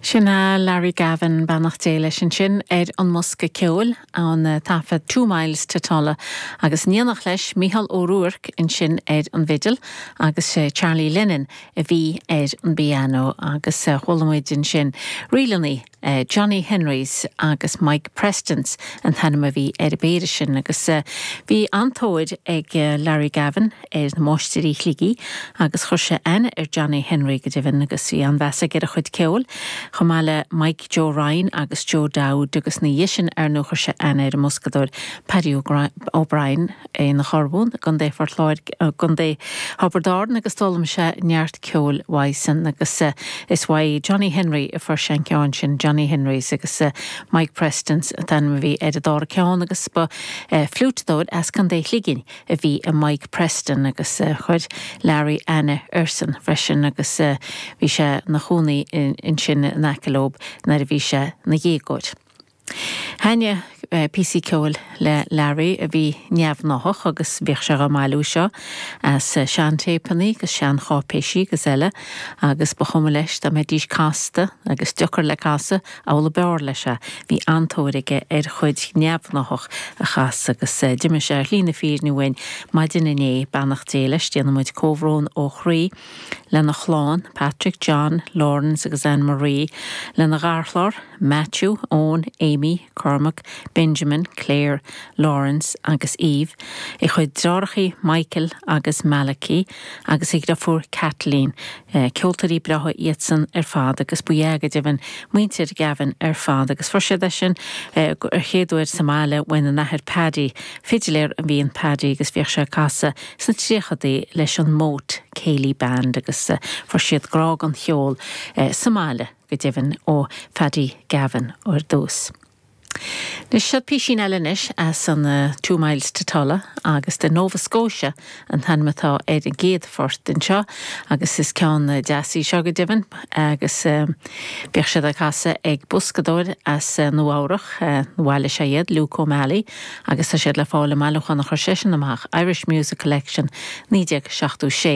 Sinna Larry Gavin bannach déile sin an Musca ceol an tafa 2 miles to Tulla agus níanach leis Micheál Ó Ruarc in sin an Vigil agus Charlie Lennon a bhí an piano agus cholamuid in sin rialaní Johnny Henrys agus Mike Prestons an tanama bhí a béire sin agus bhí antóid ag Larry Gavin na móisteí chlígí agus chuise Johnny Henry go dtíbhin agus bhí an bheasa gur a chud ceol Chamála Mike Joe Ryan agus Joe Dowd agus na dhisin nó chuise ar Muscador Paddy O'Brien na Chorbún gon dé fortláir gon dé Habardán agus tólam se neart ceol waisan agus is wai Johnny Henry a first ceán sin Johnny Henrys agus Mike Prestons tan bhí a dá ceán agus ba flútdóid as can dé ligin a bhí a Mike Preston agus chud Larry Anna Urson freisin agus bhí se na chúnaí in sin nacalób na bhí se na dhégóid. Haine PC ceol le Larry a bhí neamhnáthach agus bhíoh se go máilú seo as Sean Tapenny agus Sean Chápéisi agus eile agus ba chuma leis tá méid dís cásta agus deochar le cása ála beir lei se bhí antóirige chuid neamhnáthach a chas agus diime se lína fír nuhain maidin inné bannach déiles déanamid cóhrón ó chrí le na chláán Patrick, John, Lawrence agus Anne-Marie le na gharchlár Matthew, Owen, Amy, Cormac, Benjamin, Claire, Lawrence agus Eve I chuid drárachaí Michael agus Malachi agus ag fuair Kathleen ceoltarí bretha iadsan fad agus buéaga dibhan muintir Gavin fad agus for sé sin chéadúir Somália when na nachir Paddy fidiléir a bhíon Paddy agus bhíoh se casa sna tríochadaí leis an mót Céilí band agus for siad grág an cheol Somália go dibhan ó Paddy Gavin or dús. Nis siad písín eilenis as an 2 miles to Tulla agus de Nova Scotia an tanmatá an géad fort in seo agus is ceann deasí seo go dibhan agus bíoh siad a casa ag Buscadóir as nuárach bhhaile sé iad Luke O'Malley agus tá siad le fála mealach an chuir sesin amach Irish Music Collection 1976